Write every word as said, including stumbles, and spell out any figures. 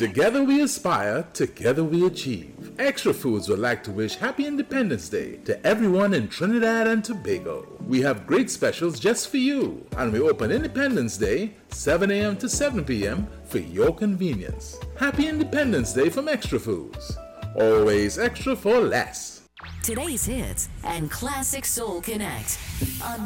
Together we aspire, together we achieve. Extra Foods would like to wish Happy Independence Day to everyone in Trinidad and Tobago. We have great specials just for you, and we open Independence Day, seven a.m. to seven p.m. for your convenience. Happy Independence Day from Extra Foods. Always extra for less. Today's hits and Classic Soul Connect on